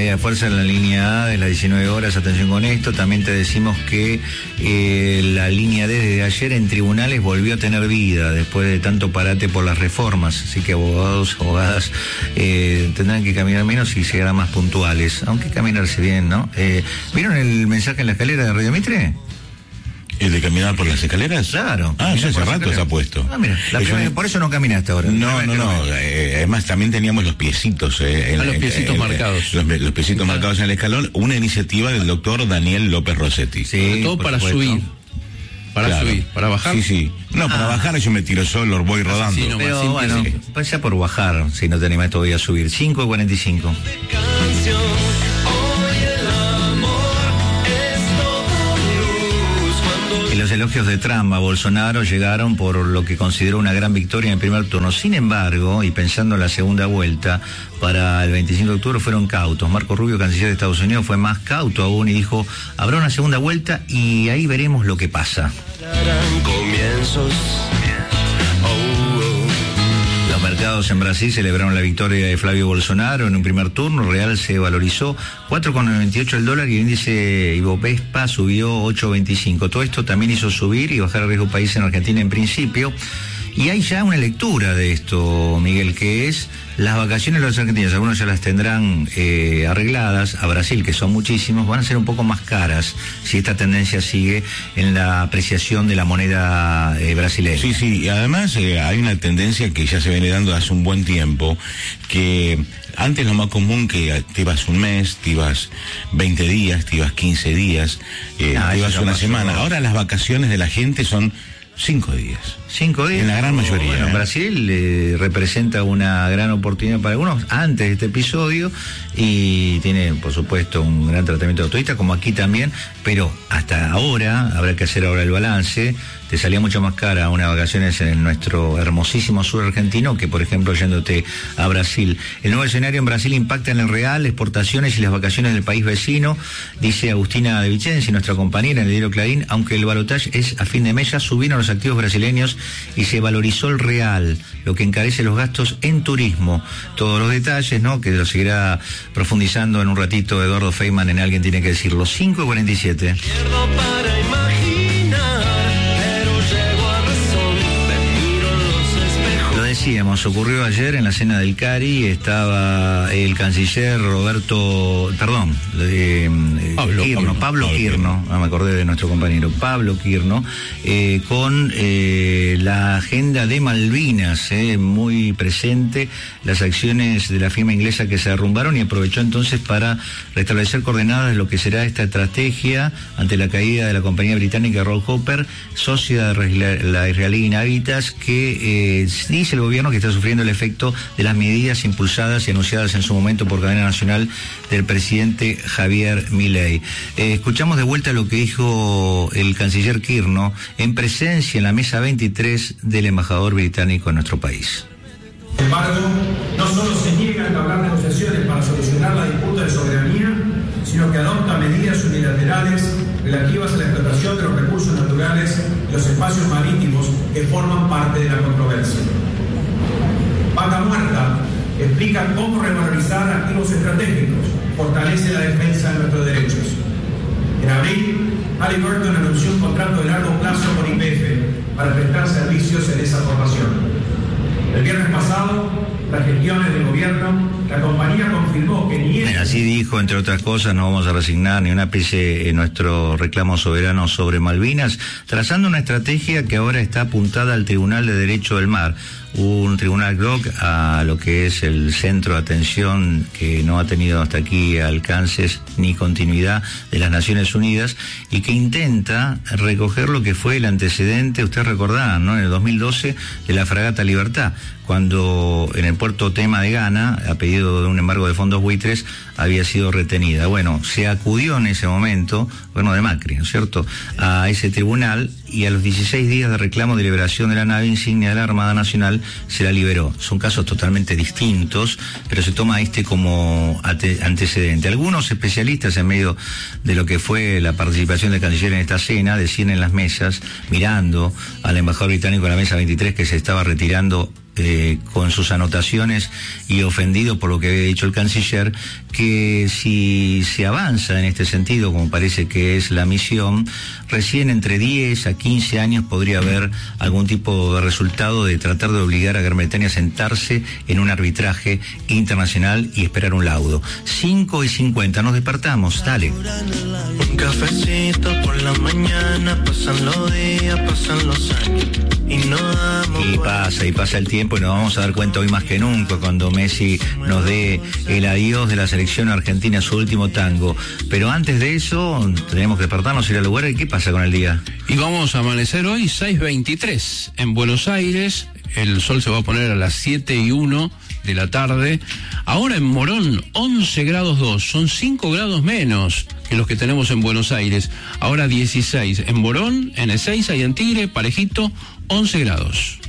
fuerza en la línea A de las 19 horas, atención con esto. También te decimos que la línea D desde ayer en tribunales volvió a tener vida después de tanto parate por las reformas, así que abogados, abogadas tendrán que caminar menos y llegar más puntuales, aunque caminarse bien, ¿no? ¿Vieron el mensaje en la escalera de Radio Mitre? ¿El de caminar por las escaleras? Claro. Eso hace rato está puesto. Mira, por eso no caminaste ahora. No. Además también teníamos los piecitos. Los piecitos marcados. Los piecitos marcados en el escalón. Una iniciativa del doctor Daniel López Rossetti. Sí, todo para subir. Para subir, para bajar. Sí. No, para bajar yo me tiro solo, voy rodando. Sí, pero bueno, pasa por bajar, si no te animas todavía a subir. 5:45. Los elogios de Trump a Bolsonaro llegaron por lo que consideró una gran victoria en el primer turno. Sin embargo, y pensando en la segunda vuelta, para el 25 de octubre fueron cautos. Marco Rubio, canciller de Estados Unidos, fue más cauto aún y dijo, habrá una segunda vuelta y ahí veremos lo que pasa. Los mercados en Brasil celebraron la victoria de Flavio Bolsonaro en un primer turno. El real se valorizó 4,98 el dólar y el índice Ibovespa subió 8,25. Todo esto también hizo subir y bajar el riesgo país en Argentina en principio. Y hay ya una lectura de esto, Miguel, que es las vacaciones de los argentinos. Algunos ya las tendrán arregladas. A Brasil, que son muchísimos, van a ser un poco más caras si esta tendencia sigue en la apreciación de la moneda brasileña. Sí, y además hay una tendencia que ya se viene dando hace un buen tiempo, que antes lo más común que te ibas un mes, te ibas 20 días, te ibas 15 días, te ibas una semana. Ahora las vacaciones de la gente son 5 días. 5 días. En la gran mayoría. Bueno, Brasil representa una gran oportunidad para algunos antes de este episodio y tiene, por supuesto, un gran tratamiento de turista, como aquí también, pero hasta ahora, habrá que hacer ahora el balance, te salía mucho más cara unas vacaciones en nuestro hermosísimo sur argentino que, por ejemplo, yéndote a Brasil. El nuevo escenario en Brasil impacta en el real, exportaciones y las vacaciones del país vecino, dice Agustina de Vicenzi, nuestra compañera en el diario Clarín. Aunque el balotaje es a fin de mes, ya subieron los activos brasileños y se valorizó el real, lo que encarece los gastos en turismo. Todos los detalles, ¿no?, que lo seguirá profundizando en un ratito Eduardo Feynman en Alguien Tiene que Decirlo. 5:47. Decíamos, ocurrió ayer en la cena del Cari, estaba el canciller Pablo Quirno, me acordé de nuestro compañero Pablo Quirno, con la agenda de Malvinas, muy presente, las acciones de la firma inglesa que se derrumbaron, y aprovechó entonces para restablecer coordenadas de lo que será esta estrategia ante la caída de la compañía británica Roll Hopper, socia de la israelí Inavitas, que dice el gobierno que está sufriendo el efecto de las medidas impulsadas y anunciadas en su momento por cadena nacional del presidente Javier Milei. Escuchamos de vuelta lo que dijo el canciller Quirno en presencia en la mesa 23 del embajador británico en nuestro país. Sin embargo, no solo se niega a entablar negociaciones para solucionar la disputa de soberanía, sino que adopta medidas unilaterales relativas a la explotación de los recursos naturales y los espacios marítimos que forman parte de la controversia. Vaca Muerta explica cómo revalorizar activos estratégicos, fortalece la defensa de nuestros derechos. En abril, Halliburton anunció un contrato de largo plazo con YPF para prestar servicios en esa formación. El viernes pasado, las gestiones del gobierno, la compañía confirmó que ni así dijo, entre otras cosas, no vamos a resignar ni un ápice en nuestro reclamo soberano sobre Malvinas, trazando una estrategia que ahora está apuntada al Tribunal de Derecho del Mar, un tribunal GROC a lo que es el centro de atención que no ha tenido hasta aquí alcances ni continuidad de las Naciones Unidas, y que intenta recoger lo que fue el antecedente, ustedes recordarán, ¿no?, en el 2012 de la fragata Libertad, cuando en el puerto Tema de Ghana, a pedido de un embargo de fondos buitres, había sido retenida. Bueno, se acudió en ese momento, bueno, de Macri, ¿no es cierto?, a ese tribunal, y a los 16 días de reclamo de liberación de la nave insignia de la Armada Nacional se la liberó. Son casos totalmente distintos, pero se toma este como antecedente. Algunos especialistas, en medio de lo que fue la participación del canciller en esta cena, decían en las mesas, mirando al embajador británico en la mesa 23, que se estaba retirando con sus anotaciones y ofendido por lo que había dicho el canciller, que si se avanza en este sentido, como parece que es la misión, recién entre 10 a 15 años podría haber algún tipo de resultado de tratar de obligar a Gran Bretaña a sentarse en un arbitraje internacional y esperar un laudo. 5:50, nos despertamos, dale. Un cafecito por la mañana, pasan los días, pasan los años y no damos. Y pasa el tiempo y nos vamos a dar cuenta hoy más que nunca cuando Messi nos dé el adiós de la selección argentina, su último tango. Pero antes de eso, tenemos que despertarnos, ir al lugar. ¿Y qué pasa con el día? Y vamos a amanecer hoy 6:23 en Buenos Aires. El sol se va a poner a las 7:01 de la tarde. Ahora en Morón, 11 grados 2, son 5 grados menos que los que tenemos en Buenos Aires. Ahora 16 en Morón, en Ezeiza y en Tigre, parejito, 11 grados.